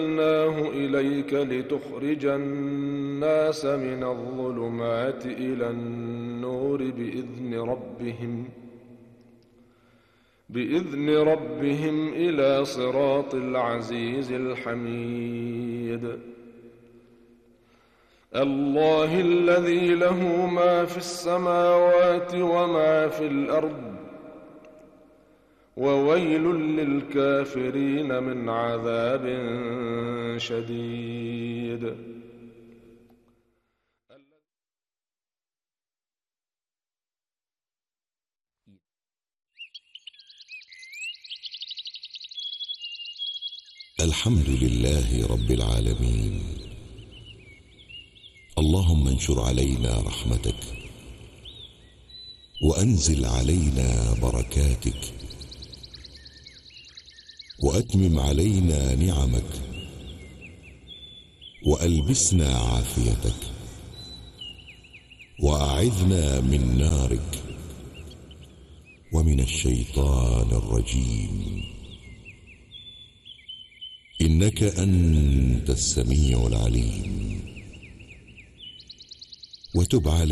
أرسلناه إليك لتخرج الناس من الظلمات إلى النور بإذن ربهم إلى صراط العزيز الحميد. الله الذي له ما في السماوات وما في الأرض، وويل للكافرين من عذاب شديد. الحمد لله رب العالمين. اللهم انشر علينا رحمتك، وأنزل علينا بركاتك، وأتمم علينا نعمك، وألبسنا عافيتك، وأعذنا من نارك ومن الشيطان الرجيم، إنك أنت السميع العليم. وتب علينا